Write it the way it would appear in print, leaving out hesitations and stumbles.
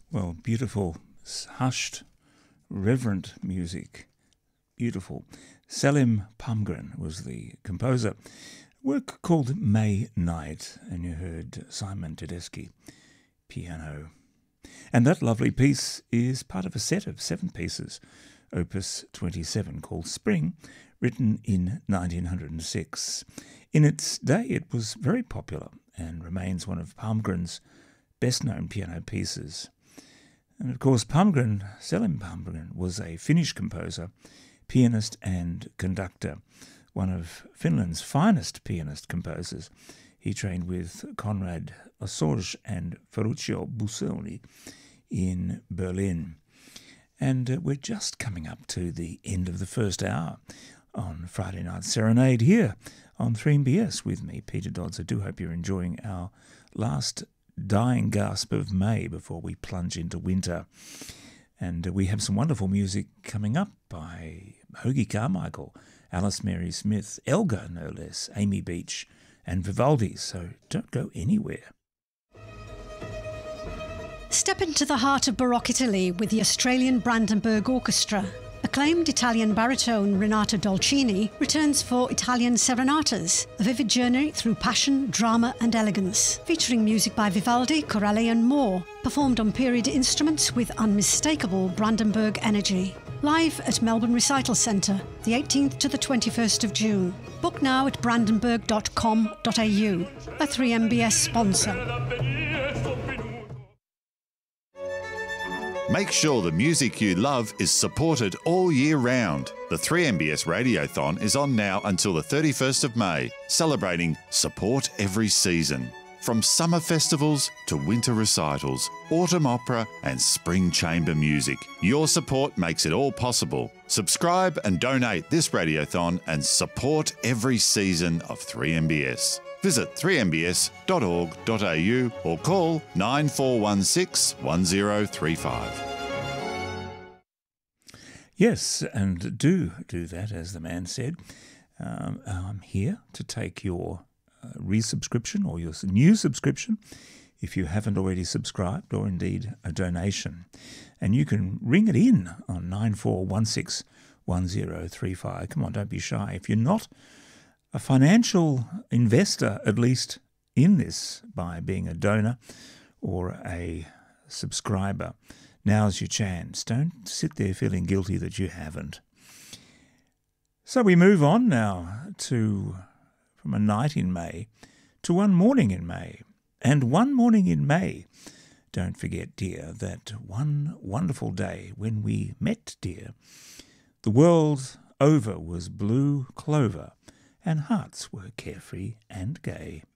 Well, beautiful, hushed, reverent music. Beautiful. Selim Palmgren was the composer. Work called May Night, and you heard Simon Tedeschi, piano. And that lovely piece is part of a set of 7 pieces, Opus 27, called Spring, written in 1906. In its day, it was very popular and remains one of Palmgren's best-known piano pieces. And of course, Selim Palmgren, was a Finnish composer, pianist and conductor, one of Finland's finest pianist composers. He trained with Konrad Ossorg and Ferruccio Busoni in Berlin. And we're just coming up to the end of the first hour on Friday Night Serenade here on 3MBS with me, Peter Dodds. I do hope you're enjoying our last dying gasp of May before we plunge into winter. And we have some wonderful music coming up by Hoagy Carmichael, Alice Mary Smith, Elgar no less, Amy Beach and Vivaldi, so don't go anywhere. Step into the heart of Baroque Italy with the Australian Brandenburg Orchestra. Acclaimed Italian baritone Renato Dolcini returns for Italian Serenatas, a vivid journey through passion, drama and elegance, featuring music by Vivaldi, Corelli and more, performed on period instruments with unmistakable Brandenburg energy. Live at Melbourne Recital Centre, the 18th to the 21st of June. Book now at brandenburg.com.au, a 3MBS sponsor. Make sure the music you love is supported all year round. The 3MBS Radiothon is on now until the 31st of May, celebrating Support Every Season. From summer festivals to winter recitals, autumn opera and spring chamber music, your support makes it all possible. Subscribe and donate this Radiothon and support every season of 3MBS. Visit 3mbs.org.au or call 9416 1035. Yes, and do that, as the man said. I'm here to take your resubscription or your new subscription if you haven't already subscribed, or indeed a donation. And you can ring it in on 9416 1035. Come on, don't be shy. If you're not a financial investor, at least in this, by being a donor or a subscriber, now's your chance. Don't sit there feeling guilty that you haven't. So we move on now from a night in May to one morning in May. And one morning in May, don't forget, dear, that one wonderful day when we met, dear, the world over was blue clover, and hearts were carefree and gay.